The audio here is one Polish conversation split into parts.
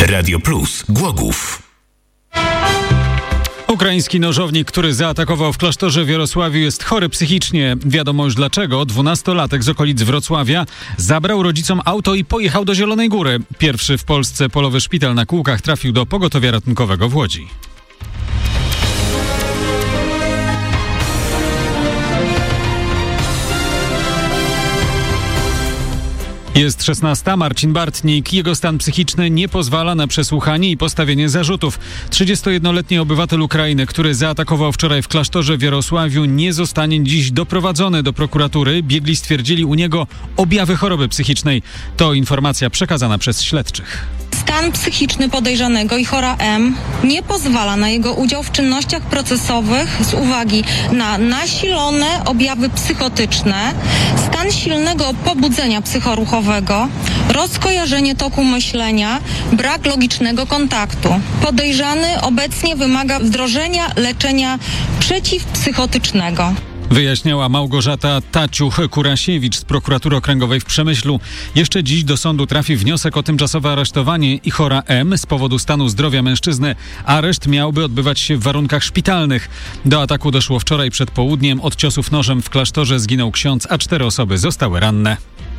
Radio Plus Głogów. Ukraiński nożownik, który zaatakował w klasztorze w Jarosławiu, jest chory psychicznie. Wiadomo już dlaczego. 12-latek z okolic Wrocławia zabrał rodzicom auto i pojechał do Zielonej Góry. Pierwszy w Polsce polowy szpital na kółkach trafił do pogotowia ratunkowego w Łodzi. Jest 16. Marcin Bartnik. Jego stan psychiczny nie pozwala na przesłuchanie i postawienie zarzutów. 31-letni obywatel Ukrainy, który zaatakował wczoraj w klasztorze w Jarosławiu, nie zostanie dziś doprowadzony do prokuratury. Biegli stwierdzili u niego objawy choroby psychicznej. To informacja przekazana przez śledczych. Stan psychiczny podejrzanego i chora M nie pozwala na jego udział w czynnościach procesowych z uwagi na nasilone objawy psychotyczne, stan silnego pobudzenia psychoruchowego, rozkojarzenie toku myślenia, brak logicznego kontaktu. Podejrzany obecnie wymaga wdrożenia leczenia przeciwpsychotycznego. Wyjaśniała Małgorzata Taciuch-Kurasiewicz z Prokuratury Okręgowej w Przemyślu. Jeszcze dziś do sądu trafi wniosek o tymczasowe aresztowanie i chora M z powodu stanu zdrowia mężczyzny. Areszt miałby odbywać się w warunkach szpitalnych. Do ataku doszło wczoraj przed południem. Od ciosów nożem w klasztorze zginął ksiądz, a 4 osoby zostały ranne.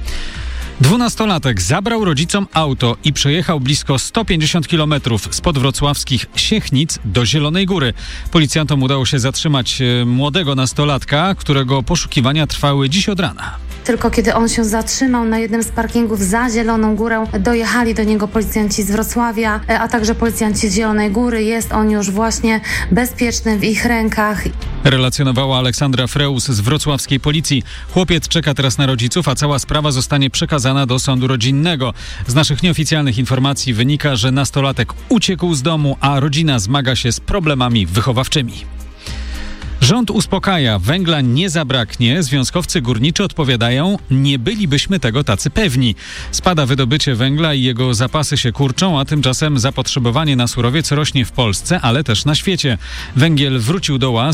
12-latek zabrał rodzicom auto i przejechał blisko 150 km spod wrocławskich Siechnic do Zielonej Góry. Policjantom udało się zatrzymać młodego nastolatka, którego poszukiwania trwały dziś od rana. Tylko kiedy on się zatrzymał na jednym z parkingów za Zieloną Górę, dojechali do niego policjanci z Wrocławia, a także policjanci z Zielonej Góry. Jest on już właśnie bezpieczny w ich rękach. Relacjonowała Aleksandra Freus z wrocławskiej policji. Chłopiec czeka teraz na rodziców, a cała sprawa zostanie przekazana do sądu rodzinnego. Z naszych nieoficjalnych informacji wynika, że nastolatek uciekł z domu, a rodzina zmaga się z problemami wychowawczymi. Rząd uspokaja, węgla nie zabraknie. Związkowcy górniczy odpowiadają, nie bylibyśmy tego tacy pewni. Spada wydobycie węgla i jego zapasy się kurczą, a tymczasem zapotrzebowanie na surowiec rośnie w Polsce, ale też na świecie. Węgiel wrócił do łaz.